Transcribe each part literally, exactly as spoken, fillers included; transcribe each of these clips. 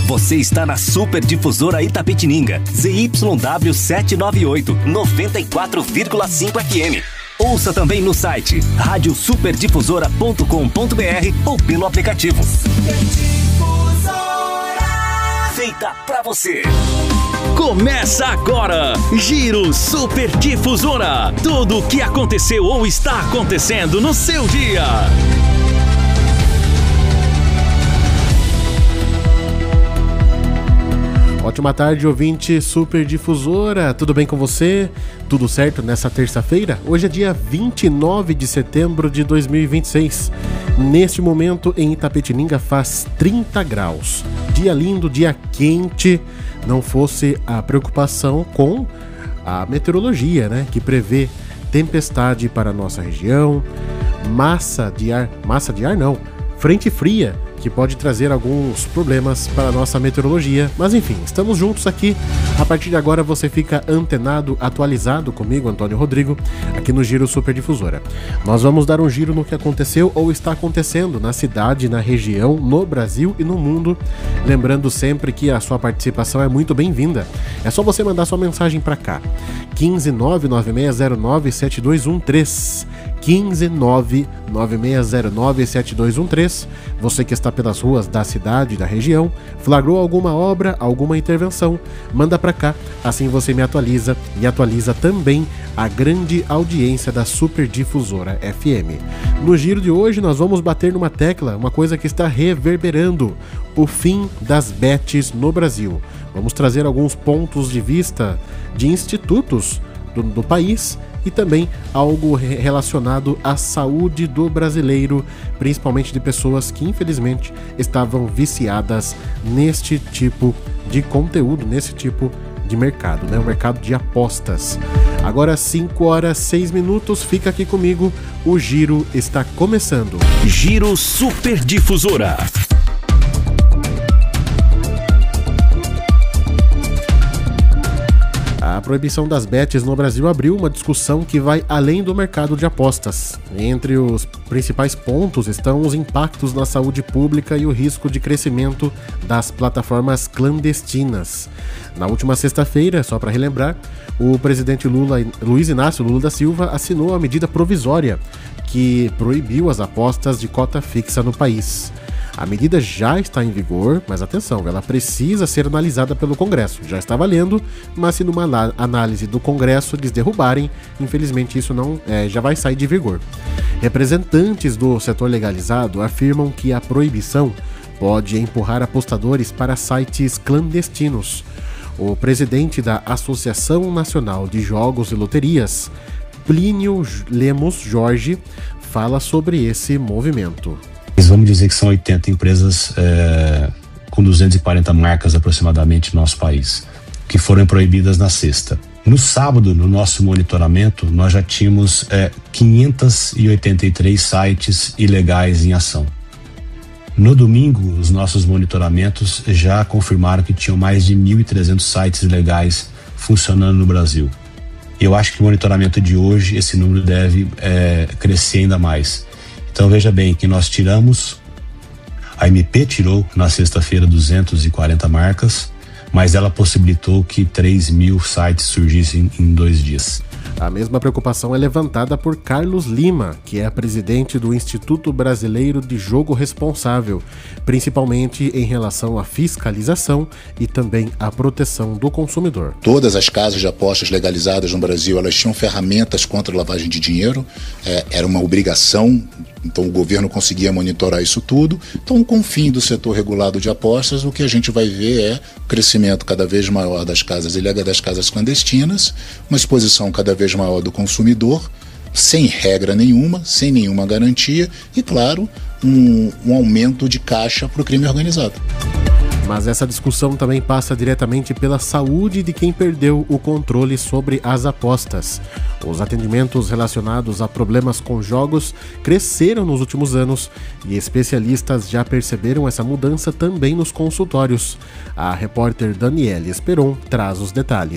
Você está na Super Difusora Itapetininga, Z Y W setecentos e noventa e oito, noventa e quatro vírgula cinco F M. Ouça também no site rádio super difusora ponto com ponto b r ou pelo aplicativo. Feita pra você. Começa agora, Giro Super Difusora. Tudo o que aconteceu ou está acontecendo no seu dia. Ótima tarde, ouvinte Super Difusora. Tudo bem com você? Tudo certo nessa terça-feira? Hoje é dia vinte e nove de setembro de dois mil e vinte e seis. Neste momento, em Itapetininga, faz trinta graus. Dia lindo, dia quente. Não fosse a preocupação com a meteorologia, né? Que prevê tempestade para a nossa região, massa de ar... Massa de ar não, frente fria, que pode trazer alguns problemas para a nossa meteorologia. Mas enfim, estamos juntos aqui. A partir de agora você fica antenado, atualizado comigo, Antônio Rodrigo, aqui no Giro Super Difusora. Nós vamos dar um giro no que aconteceu ou está acontecendo na cidade, na região, no Brasil e no mundo. Lembrando sempre que a sua participação é muito bem-vinda. É só você mandar sua mensagem para cá. um cinco nove nove seis zero nove sete dois um três. um cinco nove nove seis zero nove sete dois um três. Você que está pelas ruas da cidade, da região, flagrou alguma obra, alguma intervenção, manda pra cá, assim você me atualiza e atualiza também a grande audiência da Super Difusora F M. No giro de hoje nós vamos bater numa tecla, uma coisa que está reverberando: o fim das bets no Brasil. Vamos trazer alguns pontos de vista de institutos do, do país e também algo relacionado à saúde do brasileiro, principalmente de pessoas que infelizmente estavam viciadas neste tipo de conteúdo, nesse tipo de mercado, né? O mercado de apostas. Agora cinco horas e seis minutos, fica aqui comigo, o Giro está começando. Giro Super Difusora. A proibição das bets no Brasil abriu uma discussão que vai além do mercado de apostas. Entre os principais pontos estão os impactos na saúde pública e o risco de crescimento das plataformas clandestinas. Na última sexta-feira, só para relembrar, o presidente Lula, Luiz Inácio Lula da Silva assinou a medida provisória que proibiu as apostas de cota fixa no país. A medida já está em vigor, mas atenção, ela precisa ser analisada pelo Congresso. Já está valendo, mas se numa análise do Congresso eles derrubarem, infelizmente isso não é, já vai sair de vigor. Representantes do setor legalizado afirmam que a proibição pode empurrar apostadores para sites clandestinos. O presidente da Associação Nacional de Jogos e Loterias, Plínio Lemos Jorge, fala sobre esse movimento. Vamos dizer que são oitenta empresas é, com duzentas e quarenta marcas aproximadamente no nosso país, que foram proibidas na sexta. No sábado, no nosso monitoramento, nós já tínhamos é, quinhentos e oitenta e três sites ilegais em ação. No domingo, os nossos monitoramentos já confirmaram que tinham mais de mil e trezentos sites ilegais funcionando no Brasil. Eu acho que o monitoramento de hoje, esse número deve é, crescer ainda mais. Então veja bem que nós tiramos, a M P tirou na sexta-feira duzentas e quarenta marcas, mas ela possibilitou que três mil sites surgissem em dois dias. A mesma preocupação é levantada por Carlos Lima, que é presidente do Instituto Brasileiro de Jogo Responsável, principalmente em relação à fiscalização e também à proteção do consumidor. Todas as casas de apostas legalizadas no Brasil, elas tinham ferramentas contra a lavagem de dinheiro, é, era uma obrigação, então o governo conseguia monitorar isso tudo. Então, com o fim do setor regulado de apostas, o que a gente vai ver é o crescimento cada vez maior das casas ilegais, das casas clandestinas, uma exposição cada vez maior do consumidor, sem regra nenhuma, sem nenhuma garantia e, claro, um, um aumento de caixa para o crime organizado. Mas essa discussão também passa diretamente pela saúde de quem perdeu o controle sobre as apostas. Os atendimentos relacionados a problemas com jogos cresceram nos últimos anos e especialistas já perceberam essa mudança também nos consultórios. A repórter Daniele Esperon traz os detalhes.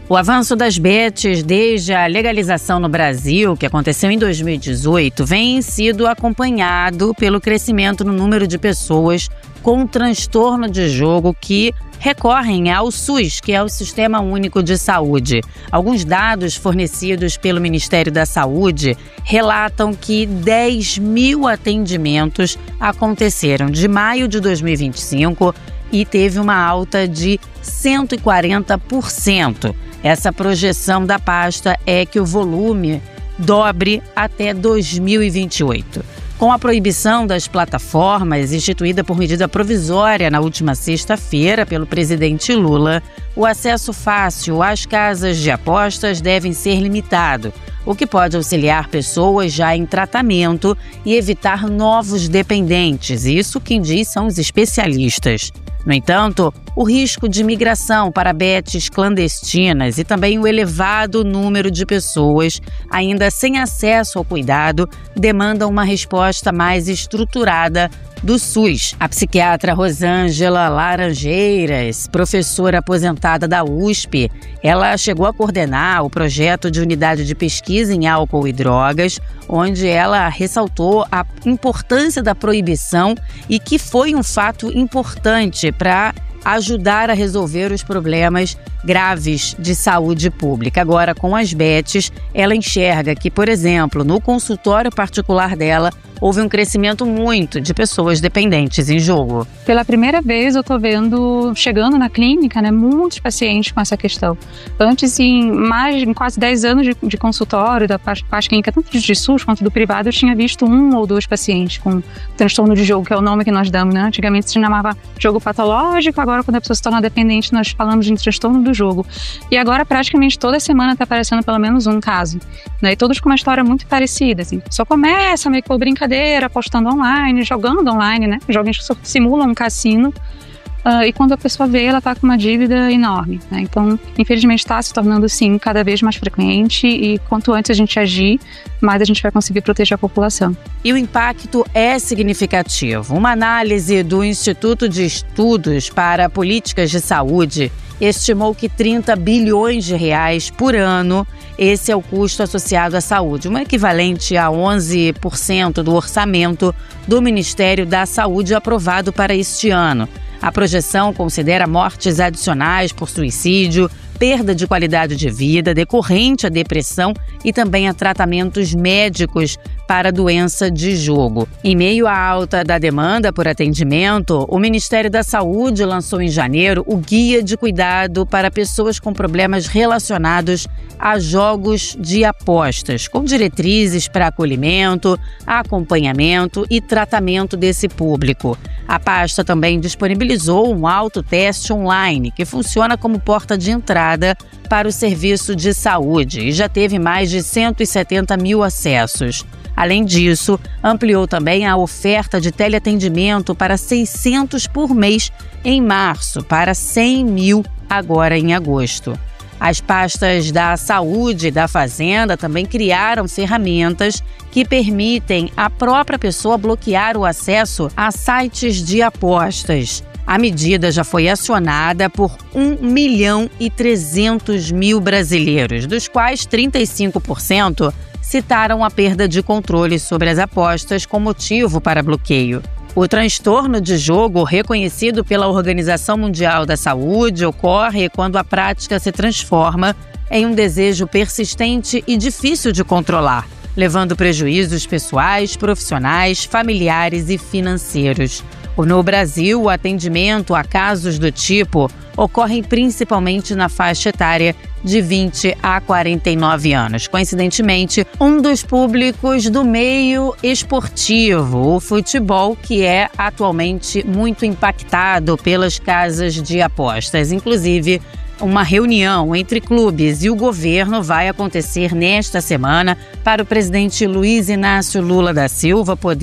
O avanço das bets desde a legalização no Brasil, que aconteceu em dois mil e dezoito, vem sido acompanhado pelo crescimento no número de pessoas com transtorno de jogo que recorrem ao SUS, que é o Sistema Único de Saúde. Alguns dados fornecidos pelo Ministério da Saúde relatam que dez mil atendimentos aconteceram de maio de dois mil e vinte e cinco e teve uma alta de cento e quarenta por cento. Essa projeção da pasta é que o volume dobre até dois mil e vinte e oito. Com a proibição das plataformas, instituída por medida provisória na última sexta-feira pelo presidente Lula, o acesso fácil às casas de apostas deve ser limitado, o que pode auxiliar pessoas já em tratamento e evitar novos dependentes. Isso quem diz são os especialistas. No entanto, o risco de migração para bets clandestinas e também o elevado número de pessoas ainda sem acesso ao cuidado demandam uma resposta mais estruturada do SUS. A psiquiatra Rosângela Laranjeiras, professora aposentada da U S P, ela chegou a coordenar o projeto de unidade de pesquisa em álcool e drogas, onde ela ressaltou a importância da proibição e que foi um fato importante para ajudar a resolver os problemas graves de saúde pública. Agora, com as bets, ela enxerga que, por exemplo, no consultório particular dela, houve um crescimento muito de pessoas dependentes em jogo. Pela primeira vez eu estou vendo, chegando na clínica, né, muitos pacientes com essa questão. Antes, em mais em quase dez anos de, de consultório, da parte, parte clínica, tanto de SUS quanto do privado, eu tinha visto um ou dois pacientes com transtorno de jogo, que é o nome que nós damos, né? Antigamente se chamava jogo patológico, agora quando a pessoa se torna dependente, nós falamos de transtorno do jogo. E agora, praticamente toda semana está aparecendo pelo menos um caso, né? E todos com uma história muito parecida, assim. Só começa meio que por brincadeira, apostando online, jogando online, né? Jogos que simulam um cassino. Uh, e quando a pessoa vê, ela está com uma dívida enorme, né? Então, infelizmente, está se tornando, sim, cada vez mais frequente e quanto antes a gente agir, mais a gente vai conseguir proteger a população. E o impacto é significativo. Uma análise do Instituto de Estudos para Políticas de Saúde estimou que trinta bilhões de reais por ano, esse é o custo associado à saúde, um equivalente a onze por cento do orçamento do Ministério da Saúde aprovado para este ano. A projeção considera mortes adicionais por suicídio, perda de qualidade de vida decorrente à depressão e também a tratamentos médicos para a doença de jogo. Em meio à alta da demanda por atendimento, o Ministério da Saúde lançou em janeiro o Guia de Cuidado para Pessoas com Problemas Relacionados a Jogos de Apostas, com diretrizes para acolhimento, acompanhamento e tratamento desse público. A pasta também disponibilizou um autoteste online, que funciona como porta de entrada para o serviço de saúde e já teve mais de cento e setenta mil acessos. Além disso, ampliou também a oferta de teleatendimento para seiscentos por mês em março, para cem mil agora em agosto. As pastas da Saúde e da Fazenda também criaram ferramentas que permitem à própria pessoa bloquear o acesso a sites de apostas. A medida já foi acionada por um milhão e trezentos mil brasileiros, dos quais trinta e cinco por cento citaram a perda de controle sobre as apostas como motivo para bloqueio. O transtorno de jogo, reconhecido pela Organização Mundial da Saúde, ocorre quando a prática se transforma em um desejo persistente e difícil de controlar, levando prejuízos pessoais, profissionais, familiares e financeiros. No Brasil, o atendimento a casos do tipo ocorre principalmente na faixa etária de vinte a quarenta e nove anos. Coincidentemente, um dos públicos do meio esportivo, o futebol, que é atualmente muito impactado pelas casas de apostas. Inclusive, uma reunião entre clubes e o governo vai acontecer nesta semana para o presidente Luiz Inácio Lula da Silva poder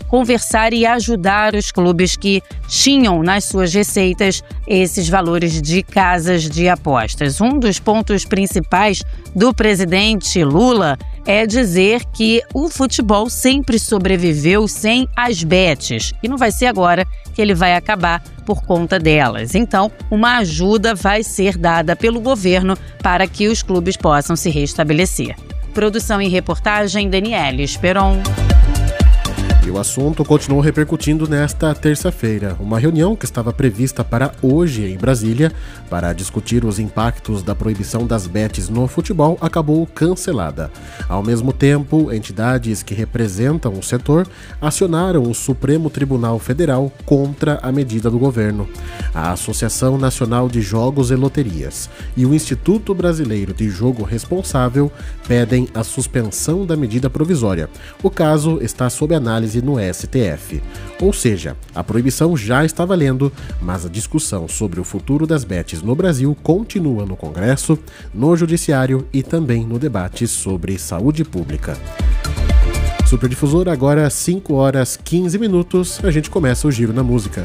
conversar e ajudar os clubes que tinham nas suas receitas esses valores de casas de apostas. Um dos pontos principais do presidente Lula é dizer que o futebol sempre sobreviveu sem as bets e não vai ser agora que ele vai acabar por conta delas. Então, uma ajuda vai ser dada pelo governo para que os clubes possam se restabelecer. Produção e reportagem, Daniele Esperon. E o assunto continuou repercutindo nesta terça-feira. Uma reunião que estava prevista para hoje em Brasília para discutir os impactos da proibição das bets no futebol acabou cancelada. Ao mesmo tempo, entidades que representam o setor acionaram o Supremo Tribunal Federal contra a medida do governo. A Associação Nacional de Jogos e Loterias e o Instituto Brasileiro de Jogo Responsável pedem a suspensão da medida provisória. O caso está sob análise no S T F. Ou seja, a proibição já está valendo, mas a discussão sobre o futuro das bets no Brasil continua no Congresso, no Judiciário e também no debate sobre saúde pública. Superdifusor, agora cinco horas e quinze minutos, a gente começa o Giro na Música.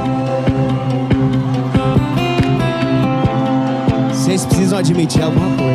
Vocês precisam admitir alguma coisa.